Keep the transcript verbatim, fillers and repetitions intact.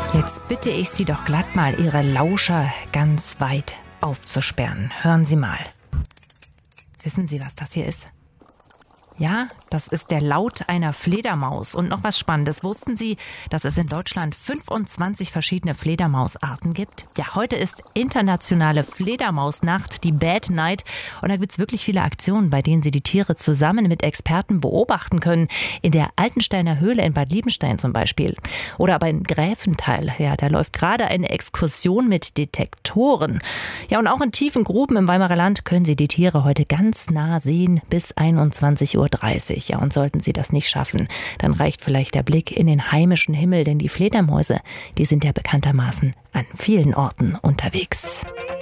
Jetzt bitte ich Sie doch glatt mal, Ihre Lauscher ganz weit aufzusperren. Hören Sie mal. Wissen Sie, was das hier ist? Ja, das ist der Laut einer Fledermaus. Und noch was Spannendes. Wussten Sie, dass es in Deutschland fünfundzwanzig verschiedene Fledermausarten gibt? Ja, heute ist internationale Fledermausnacht, die Bad Night. Und da gibt es wirklich viele Aktionen, bei denen Sie die Tiere zusammen mit Experten beobachten können. In der Altensteiner Höhle in Bad Liebenstein zum Beispiel. Oder aber in Gräfenthal. Ja, da läuft gerade eine Exkursion mit Detektoren. Ja, und auch in tiefen Gruben im Weimarer Land können Sie die Tiere heute ganz nah sehen bis einundzwanzig Uhr dreißig. Ja, und sollten Sie das nicht schaffen, dann reicht vielleicht der Blick in den heimischen Himmel, denn die Fledermäuse, die sind ja bekanntermaßen an vielen Orten unterwegs.